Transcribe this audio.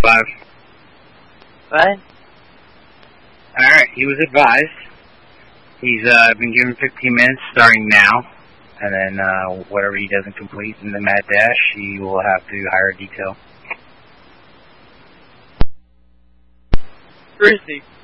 5. What? Alright, he was advised. He's been given 15 minutes starting now. And then whatever he doesn't complete in the mad dash, he will have to hire a detail. Where is he?